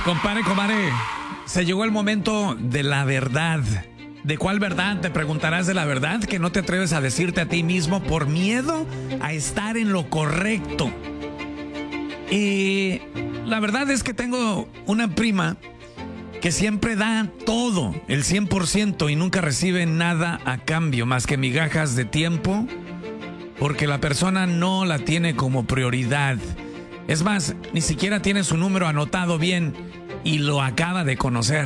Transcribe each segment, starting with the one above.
Compadre, se llegó el momento de la verdad. ¿De cuál verdad? Te preguntarás, de la verdad que no te atreves a decirte a ti mismo por miedo a estar en lo correcto. Y la verdad es que tengo una prima que siempre da todo, el 100%, y nunca recibe nada a cambio más que migajas de tiempo, porque la persona no la tiene como prioridad. Es más, ni siquiera tiene su número anotado bien y lo acaba de conocer.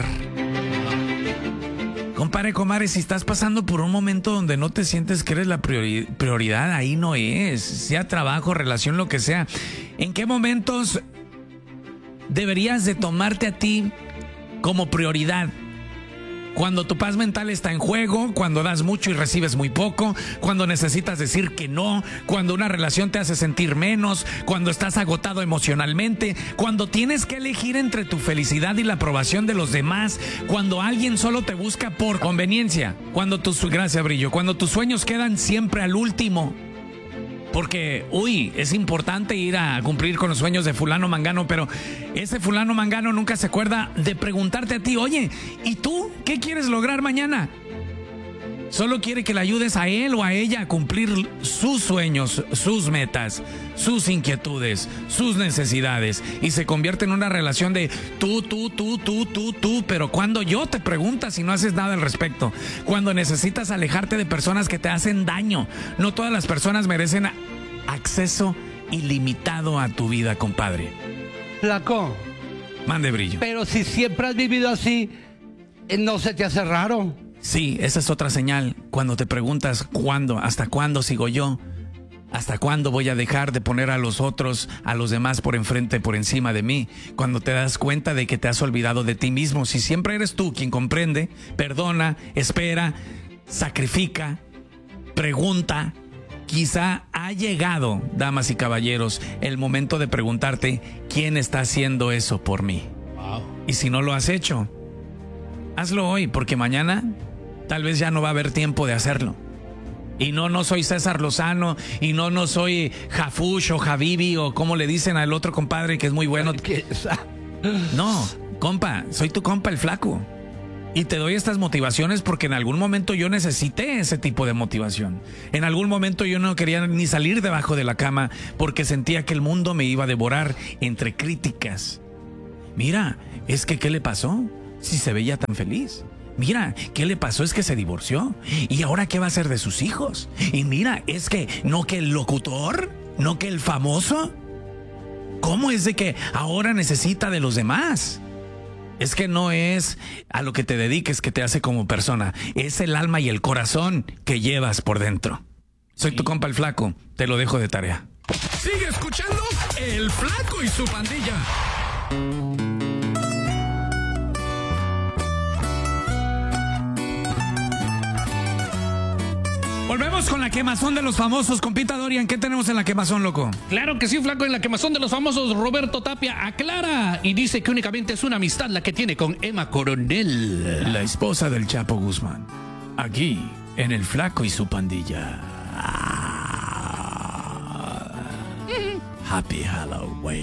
Compadre, comadre, si estás pasando por un momento donde no te sientes que eres la prioridad, ahí no es. Sea trabajo, relación, lo que sea. ¿En qué momentos deberías de tomarte a ti como prioridad? Cuando tu paz mental está en juego, cuando das mucho y recibes muy poco, cuando necesitas decir que no, cuando una relación te hace sentir menos, cuando estás agotado emocionalmente, cuando tienes que elegir entre tu felicidad y la aprobación de los demás, cuando alguien solo te busca por conveniencia, cuando gracias, Brillo, cuando tus sueños quedan siempre al último. Porque, es importante ir a cumplir con los sueños de fulano mangano, pero ese fulano mangano nunca se acuerda de preguntarte a ti, oye, ¿y tú qué quieres lograr mañana? Solo quiere que le ayudes a él o a ella a cumplir sus sueños, sus metas, sus inquietudes, sus necesidades, y se convierte en una relación de tú, pero cuando yo te preguntas y no haces nada al respecto, cuando necesitas alejarte de personas que te hacen daño. No todas las personas merecen acceso ilimitado a tu vida, compadre. Flaco. Mande, Brillo. Pero si siempre has vivido así, ¿no se te hace raro? Sí, esa es otra señal. Cuando te preguntas ¿cuándo? ¿Hasta cuándo sigo yo? ¿Hasta cuándo voy a dejar de poner a los otros, a los demás por enfrente, por encima de mí? Cuando te das cuenta de que te has olvidado de ti mismo. Si siempre eres tú quien comprende, perdona, espera, sacrifica, pregunta, quizá ha llegado, damas y caballeros, el momento de preguntarte ¿quién está haciendo eso por mí? Wow. Y si no lo has hecho, hazlo hoy, porque mañana tal vez ya no va a haber tiempo de hacerlo. Y no soy César Lozano, y no soy Jafush o Javibi, o como le dicen al otro compadre que es muy bueno. No, compa, soy tu compa el Flaco. Y te doy estas motivaciones porque en algún momento yo necesité ese tipo de motivación. En algún momento yo no quería ni salir debajo de la cama porque sentía que el mundo me iba a devorar entre críticas. Mira, es que ¿qué le pasó? Si se veía tan feliz. Mira, ¿qué le pasó? Es que se divorció. ¿Y ahora qué va a hacer de sus hijos? Y mira, es que no que el locutor, no que el famoso. ¿Cómo es de que ahora necesita de los demás? Es que no es a lo que te dediques que te hace como persona. Es el alma y el corazón que llevas por dentro. Soy tu compa el Flaco. Te lo dejo de tarea. Sigue escuchando El Flaco y su pandilla. Volvemos con la quemazón de los famosos. Compita Dorian, ¿qué tenemos en la quemazón, loco? Claro que sí, Flaco. En la quemazón de los famosos, Roberto Tapia aclara y dice que únicamente es una amistad la que tiene con Emma Coronel, la esposa del Chapo Guzmán. Aquí, en El Flaco y su pandilla. Happy Halloween.